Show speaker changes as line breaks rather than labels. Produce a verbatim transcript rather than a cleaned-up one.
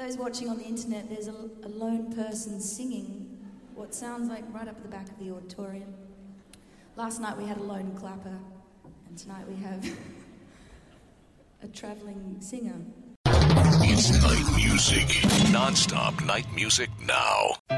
those watching on the internet, there's a, a lone person singing what sounds like right up at the back of the auditorium. Last night we had a lone clapper, and tonight we have a travelling singer.
It's night music. Non-stop night music now.